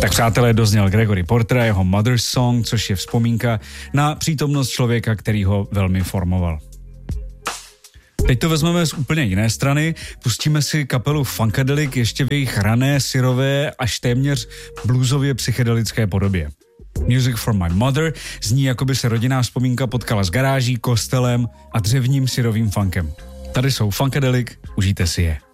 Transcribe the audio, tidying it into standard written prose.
Tak přátelé, dozněl Gregory Porter a jeho Mother's Song, což je vzpomínka na přítomnost člověka, který ho velmi formoval. Teď to vezmeme z úplně jiné strany, pustíme si kapelu Funkadelic ještě v jejich rané, syrové, až téměř bluesově psychedelické podobě. Music for My Mother zní, jako by se rodinná vzpomínka potkala s garáží, kostelem a dřevním syrovým funkem. Tady jsou Funkadelic, užijte si je.